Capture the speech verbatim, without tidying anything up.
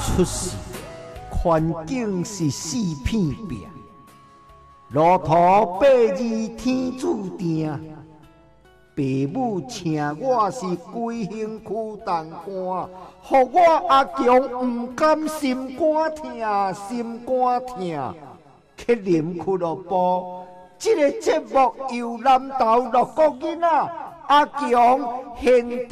出世，环境是四片壁，路途八字天注定。爸母请我是规身躯重汗，予我阿强不甘心肝疼，心肝疼。去啉俱乐部，这个节目由南投六个囡仔阿强现